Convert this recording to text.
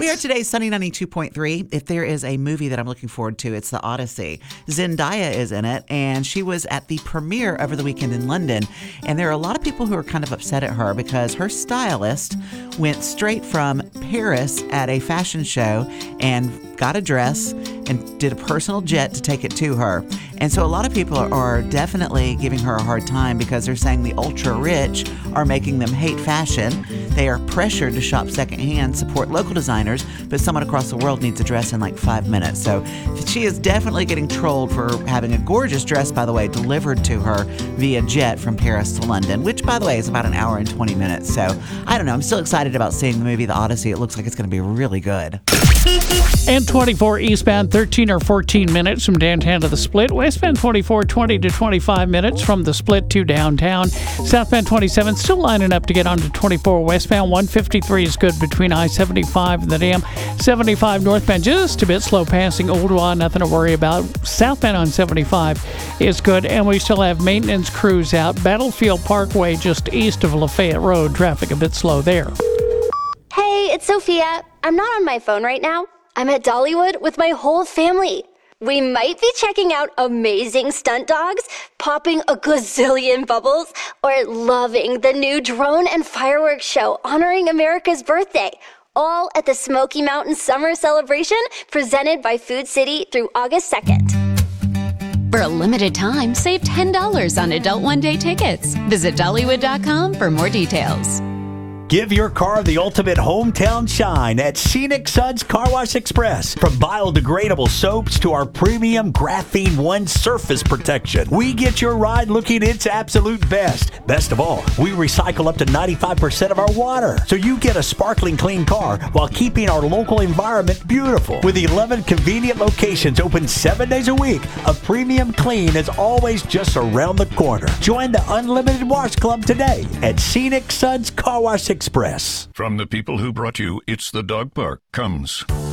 We are today Sunny 92.3. If there is a movie that I'm looking forward to, it's The Odyssey. Zendaya is in it, and she was at the premiere over the weekend in London. And there are a lot of people who are kind of upset at her because her stylist went straight from Paris at a fashion show and got a dress and did a personal jet to take it to her. And so a lot of people are definitely giving her a hard time because they're saying the ultra rich are making them hate fashion. They are pressured to shop secondhand, support local designers, but someone across the world needs a dress in like 5 minutes. So she is definitely getting trolled for having a gorgeous dress, by the way, delivered to her via jet from Paris to London, which, by the way, is about an hour and 20 minutes. So I don't know. I'm still excited about seeing the movie The Odyssey. It looks like it's going to be really good. And 24 eastbound, 13 or 14 minutes from downtown to the Split. Westbound 24, 20 to 25 minutes from the Split to downtown. Southbound 27 still lining up to get onto 24 westbound. 153 is good between I-75 and the Dam. 75 northbound just a bit slow passing Ooltewah. Nothing to worry about. Southbound on 75 is good. And we still have maintenance crews out. Battlefield Parkway just east of Lafayette Road. Traffic a bit slow there. Hey, it's Sophia. I'm not on my phone right now. I'm at Dollywood with my whole family. We might be checking out amazing stunt dogs, popping a gazillion bubbles, or loving the new drone and fireworks show honoring America's birthday. All at the Smoky Mountain Summer Celebration presented by Food City through August 2nd. For a limited time, save $10 on adult one-day tickets. Visit Dollywood.com for more details. Give your car the ultimate hometown shine at Scenic Suds Car Wash Express. From biodegradable soaps to our premium Graphene One surface protection, we get your ride looking its absolute best. Best of all, we recycle up to 95% of our water, so you get a sparkling clean car while keeping our local environment beautiful. With 11 convenient locations open 7 days a week, a premium clean is always just around the corner. Join the Unlimited Wash Club today at Scenic Suds Car Wash Express. From the people who brought you It's the Dog Park comes